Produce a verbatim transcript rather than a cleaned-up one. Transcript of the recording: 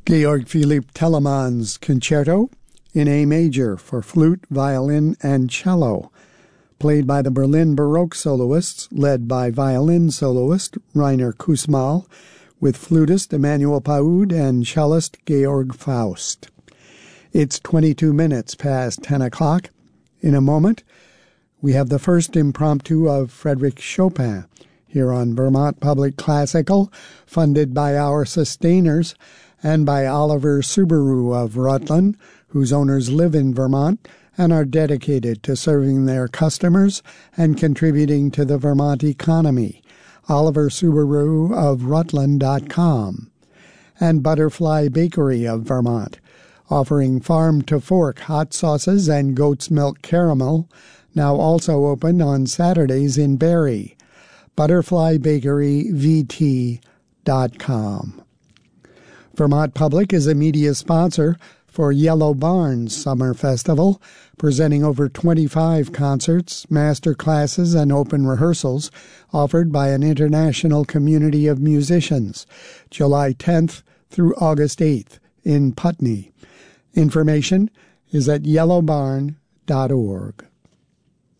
Georg Philipp Telemann's Concerto in A major for flute, violin, and cello, played by the Berlin Baroque soloists, led by violin soloist Rainer Kussmaul, with flutist Emanuel Paud and cellist Georg Faust. It's twenty-two minutes past ten o'clock. In a moment, we have the first impromptu of Frédéric Chopin here on Vermont Public Classical, funded by our sustainers and by Oliver Subaru of Rutland, whose owners live in Vermont and are dedicated to serving their customers and contributing to the Vermont economy. Oliver Subaru of Rutland dot com. And Butterfly Bakery of Vermont, offering farm-to-fork hot sauces and goat's milk caramel, now also open on Saturdays in Barrie. butterfly bakery v t dot com. Vermont Public is a media sponsor for Yellow Barn's Summer Festival, presenting over twenty-five concerts, master classes, and open rehearsals offered by an international community of musicians, July tenth through August eighth in Putney. Information is at yellow barn dot org.